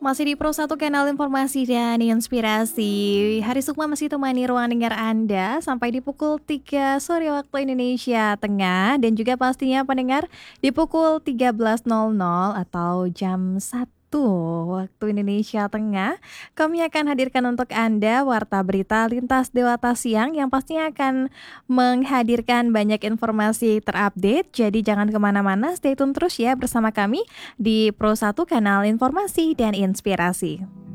Masih di Pro 1 Kanal Informasi dan Inspirasi. Hari Sukma masih temani ruang dengar Anda sampai di pukul 3 sore waktu Indonesia Tengah dan juga pastinya pendengar di pukul 13.00 atau jam 1 waktu Indonesia Tengah. Kami akan hadirkan untuk Anda Warta Berita Lintas Dewata Siang yang pastinya akan menghadirkan banyak informasi terupdate. Jadi jangan kemana-mana, stay tune terus ya bersama kami di Pro 1 Kanal Informasi dan Inspirasi.